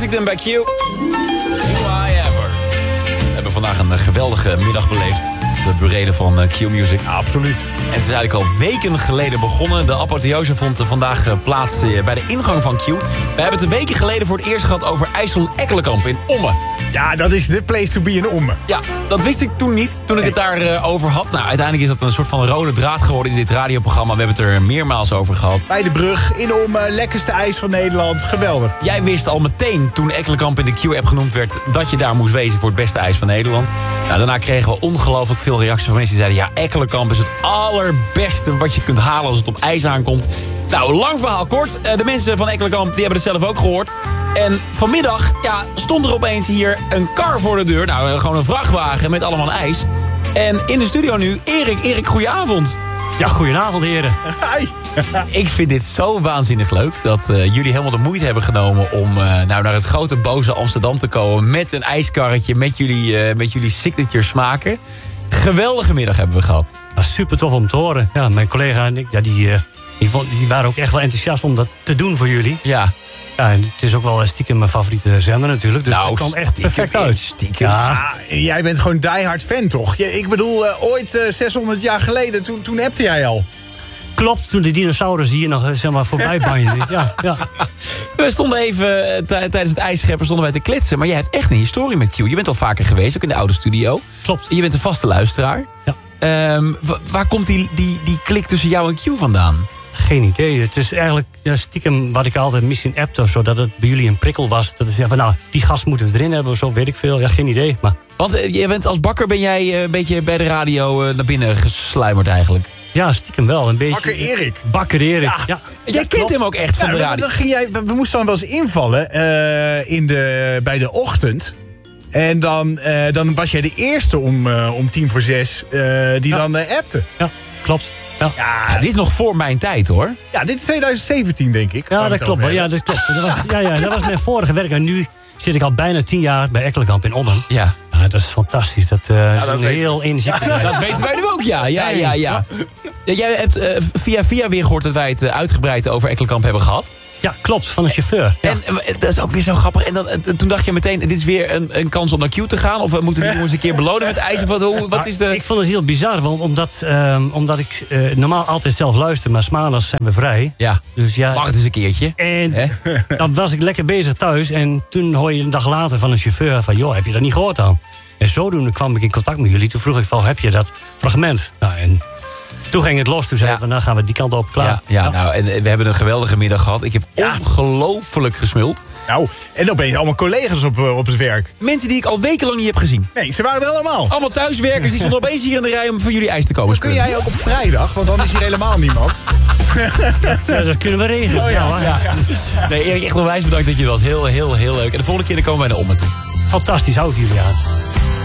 Kensington bij Q. Do I Ever. We hebben vandaag een geweldige middag beleefd. De burelen van Q-Music. Absoluut. En het is eigenlijk al weken geleden begonnen. De apotheose vond vandaag plaats bij de ingang van Q. We hebben het weken geleden voor het eerst gehad over IJsselon Ekkelenkamp in Ommen. Ja, dat is de place to be in Ommen. Ja, dat wist ik toen niet, toen ik het daar over had. Nou, uiteindelijk is dat een soort van rode draad geworden in dit radioprogramma. We hebben het er meermaals over gehad. Bij de brug, in Ommen, lekkerste ijs van Nederland. Geweldig. Jij wist al meteen, toen Ekkelenkamp in de Q-app genoemd werd, dat je daar moest wezen voor het beste ijs van Nederland. Nou, daarna kregen we ongelooflijk veel reacties van mensen die zeiden, ja, Ekkelenkamp is het allerbeste wat je kunt halen als het op ijs aankomt. Nou, lang verhaal kort. De mensen van Ekkelenkamp die hebben het zelf ook gehoord. En vanmiddag stond er opeens hier een kar voor de deur. Nou, gewoon een vrachtwagen met allemaal ijs. En in de studio nu, Erik, goedenavond. Ja, goedenavond heren. Hi. Ik vind dit zo waanzinnig leuk dat jullie helemaal de moeite hebben genomen om naar het grote boze Amsterdam te komen met een ijskarretje, met jullie signature smaken. Geweldige middag hebben we gehad. Super tof om te horen. Ja, mijn collega en ik, die waren ook echt wel enthousiast om dat te doen voor jullie. Ja. Ja, en het is ook wel stiekem mijn favoriete zender natuurlijk. Dus dat kwam echt perfect uit. Stiekem. Ja. Jij bent gewoon diehard fan, toch? Ik bedoel, ooit 600 jaar geleden, toen appte jij al. Klopt, toen de dinosaurus hier nog voorbij banjden. Ja. We stonden even, tijdens het ijsscheppen stonden wij te kletsen. Maar jij hebt echt een historie met Q. Je bent al vaker geweest, ook in de oude studio. Klopt. Je bent een vaste luisteraar. Ja. Waar komt die klik tussen jou en Q vandaan? Geen idee. Het is eigenlijk stiekem wat ik altijd misschien appte, zodat het bij jullie een prikkel was. Dat is van, nou, die gast moeten we erin hebben of zo, weet ik veel. Ja, geen idee. Maar... Want je bent als bakker ben jij een beetje bij de radio naar binnen gesluimerd eigenlijk. Ja, stiekem wel. Een beetje. Bakker Erik. Bakker Erik, ja. Jij kent hem ook echt van de radio. We moesten dan wel eens invallen bij de ochtend. En dan was jij de eerste om 5:45 die dan appte. Ja, klopt. Ja, dit is nog voor mijn tijd, hoor. Ja, dit is 2017, denk ik. Ja, dat klopt. Ja, dat klopt. Dat was mijn vorige werk. En nu zit ik al bijna 10 jaar bij Ekkelenkamp in Ommen. Ja. Dat is fantastisch. Dat is een heel energiek. Dat weten wij nu ook, ja. Jij hebt via weer gehoord dat wij het uitgebreid over Ekkelenkamp hebben gehad. Ja, klopt. Van een chauffeur. Ja. En dat is ook weer zo grappig. En toen dacht je meteen, dit is weer een kans om naar Q te gaan? Of we moeten die jongens een keer belonen met ijs? Wat is de... Ik vond het heel bizar, omdat ik normaal altijd zelf luister. Maar 's maandags zijn we vrij. Ja, dus ja, wacht eens een keertje. En dan was ik lekker bezig thuis. En toen hoor je een dag later van een chauffeur van, joh, heb je dat niet gehoord dan? En zodoende kwam ik in contact met jullie. Toen vroeg ik van, heb je dat fragment? Nou, en toen ging het los. Toen zei ik van, nou gaan we die kant op, klaar. Ja. Nou, en we hebben een geweldige middag gehad. Ik heb ongelooflijk gesmuld. Nou, en opeens allemaal collega's op het werk. Mensen die ik al wekenlang niet heb gezien. Nee, ze waren er allemaal. Allemaal thuiswerkers, die stonden opeens hier in de rij om voor jullie ijs te komen. Kun jij ook op vrijdag, want dan is hier helemaal niemand. Ja, dat kunnen we regelen. Oh, ja. Nee, Erik, echt onwijs bedankt dat je er was. Heel, heel, heel leuk. En de volgende keer dan komen wij naar Ommen toe. Fantastisch, hou ik jullie aan.